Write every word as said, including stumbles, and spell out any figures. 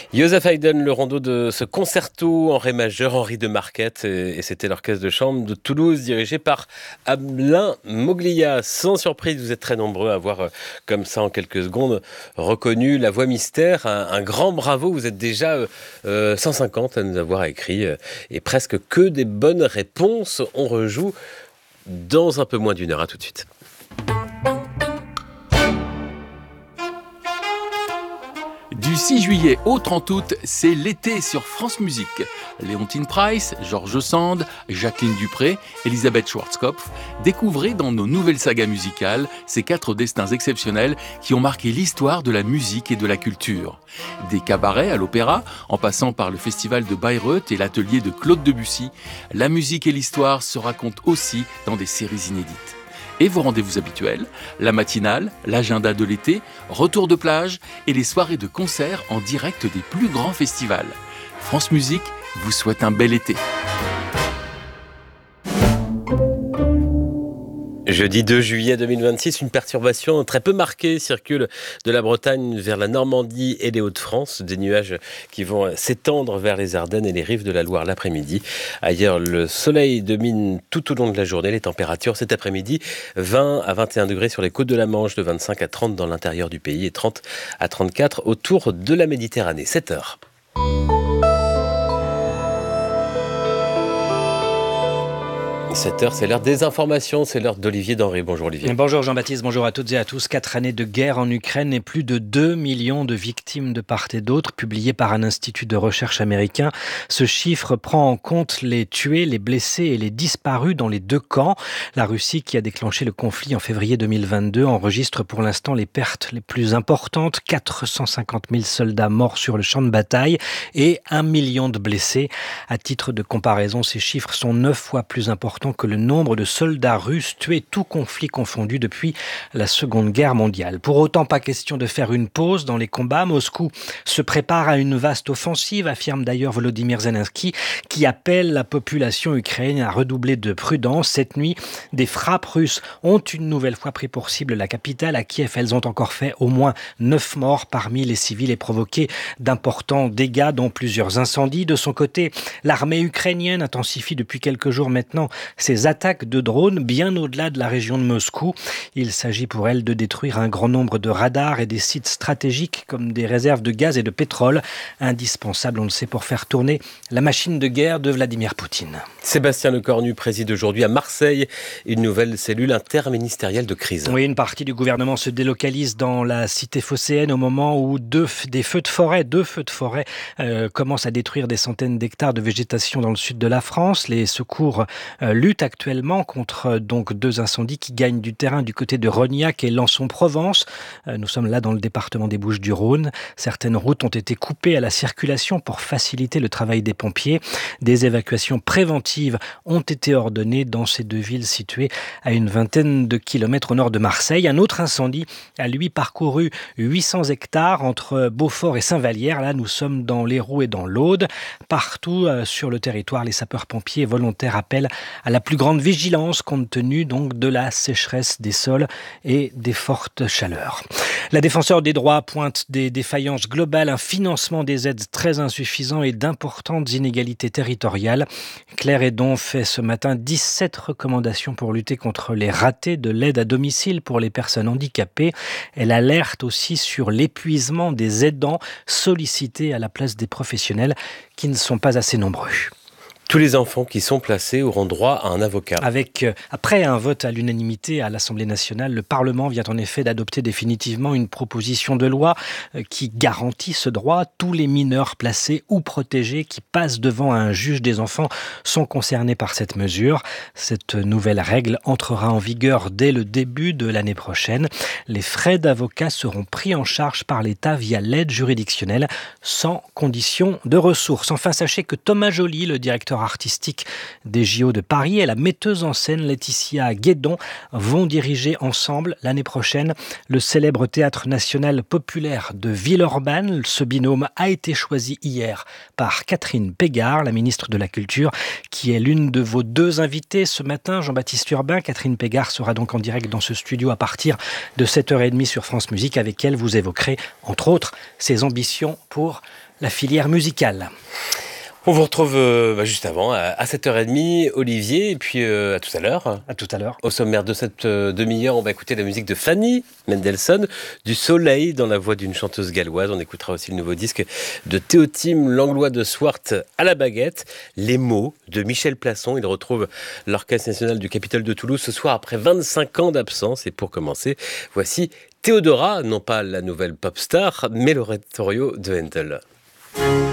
Joseph Haydn, le rondeau de ce concerto en ré majeur, Henri de Marquette, et c'était l'orchestre de chambre de Toulouse dirigé par Alain Moglia. Sans surprise, vous êtes très nombreux à avoir, comme ça en quelques secondes, reconnu la voix mystère. Un, un grand bravo, vous êtes déjà euh, cent cinquante à nous avoir écrit, euh, et presque que des bonnes réponses. On rejoue dans un peu moins d'une heure. À tout de suite. Du six juillet au trente août, c'est l'été sur France Musique. Léontine Price, Georges Sand, Jacqueline Dupré, Elisabeth Schwarzkopf, découvrez dans nos nouvelles sagas musicales ces quatre destins exceptionnels qui ont marqué l'histoire de la musique et de la culture. Des cabarets à l'opéra, en passant par le festival de Bayreuth et l'atelier de Claude Debussy, la musique et l'histoire se racontent aussi dans des séries inédites. Et vos rendez-vous habituels, la matinale, l'agenda de l'été, retour de plage et les soirées de concerts en direct des plus grands festivals. France Musique vous souhaite un bel été. Jeudi deux juillet deux mille vingt-six, une perturbation très peu marquée circule de la Bretagne vers la Normandie et les Hauts-de-France. Des nuages qui vont s'étendre vers les Ardennes et les rives de la Loire l'après-midi. Ailleurs, le soleil domine tout au long de la journée. Les températures cet après-midi, vingt à vingt et un degrés sur les côtes de la Manche, de vingt-cinq à trente dans l'intérieur du pays et trente à trente-quatre autour de la Méditerranée. sept heures. sept heures, c'est l'heure des informations, c'est l'heure d'Olivier Denré. Bonjour Olivier. Bonjour Jean-Baptiste, bonjour à toutes et à tous. Quatre années de guerre en Ukraine et plus de deux millions de victimes de part et d'autre, publié par un institut de recherche américain. Ce chiffre prend en compte les tués, les blessés et les disparus dans les deux camps. La Russie, qui a déclenché le conflit en février deux mille vingt-deux, enregistre pour l'instant les pertes les plus importantes. quatre cent cinquante mille soldats morts sur le champ de bataille et un million de blessés. À titre de comparaison, ces chiffres sont neuf fois plus importants que le nombre de soldats russes tués, tout conflit confondu, depuis la Seconde Guerre mondiale. Pour autant, pas question de faire une pause dans les combats. Moscou se prépare à une vaste offensive, affirme d'ailleurs Volodymyr Zelensky, qui appelle la population ukrainienne à redoubler de prudence. Cette nuit, des frappes russes ont une nouvelle fois pris pour cible la capitale. À Kiev, elles ont encore fait au moins neuf morts parmi les civils et provoqué d'importants dégâts, dont plusieurs incendies. De son côté, l'armée ukrainienne intensifie depuis quelques jours maintenant ces attaques de drones bien au-delà de la région de Moscou. Il s'agit pour elle de détruire un grand nombre de radars et des sites stratégiques comme des réserves de gaz et de pétrole, indispensables, on le sait, pour faire tourner la machine de guerre de Vladimir Poutine. Sébastien Lecornu préside aujourd'hui à Marseille une nouvelle cellule interministérielle de crise. Oui, une partie du gouvernement se délocalise dans la cité phocéenne au moment où deux, des feux de forêt, deux feux de forêt euh, commencent à détruire des centaines d'hectares de végétation dans le sud de la France. Les secours euh, luttent actuellement contre donc deux incendies qui gagnent du terrain du côté de Rognac et Lançon-Provence. Nous sommes là dans le département des Bouches-du-Rhône. Certaines routes ont été coupées à la circulation pour faciliter le travail des pompiers. Des évacuations préventives ont été ordonnées dans ces deux villes situées à une vingtaine de kilomètres au nord de Marseille. Un autre incendie a lui parcouru huit cents hectares entre Beaufort et Saint-Vallière. Là, nous sommes dans l'Hérault et dans l'Aude. Partout euh, sur le territoire, les sapeurs-pompiers volontaires appellent à la plus grande vigilance compte tenu donc de la sécheresse des sols et des fortes chaleurs. La défenseure des droits pointe des défaillances globales, un financement des aides très insuffisant et d'importantes inégalités territoriales. Claire Hédon fait ce matin dix-sept recommandations pour lutter contre les ratés de l'aide à domicile pour les personnes handicapées. Elle alerte aussi sur l'épuisement des aidants sollicités à la place des professionnels qui ne sont pas assez nombreux. Tous les enfants qui sont placés auront droit à un avocat. Avec, euh, après un vote à l'unanimité à l'Assemblée nationale, le Parlement vient en effet d'adopter définitivement une proposition de loi euh, qui garantit ce droit. Tous les mineurs placés ou protégés qui passent devant un juge des enfants sont concernés par cette mesure. Cette nouvelle règle entrera en vigueur dès le début de l'année prochaine. Les frais d'avocat seront pris en charge par l'État via l'aide juridictionnelle, sans condition de ressources. Enfin, sachez que Thomas Joly, le directeur directeur artistique des J O de Paris et la metteuse en scène Laetitia Guédon vont diriger ensemble l'année prochaine le célèbre Théâtre national populaire de Villeurbanne. Ce binôme a été choisi hier par Catherine Pégard, la ministre de la Culture, qui est l'une de vos deux invitées ce matin. Jean-Baptiste Urbain, Catherine Pégard sera donc en direct dans ce studio à partir de sept heures trente sur France Musique. Avec elle, vous évoquerez, entre autres, ses ambitions pour la filière musicale. On vous retrouve euh, bah, juste avant, à sept heures trente, Olivier, et puis euh, à tout à l'heure. À tout à l'heure. Au sommaire de cette euh, demi-heure, on va écouter la musique de Fanny Mendelssohn, du soleil dans la voix d'une chanteuse galloise. On écoutera aussi le nouveau disque de Théotime Langlois de Swart à la baguette. Les mots de Michel Plasson. Il retrouve l'Orchestre national du Capitole de Toulouse ce soir après vingt-cinq ans d'absence. Et pour commencer, voici Théodora, non pas la nouvelle pop star, mais l'oratorio de Handel.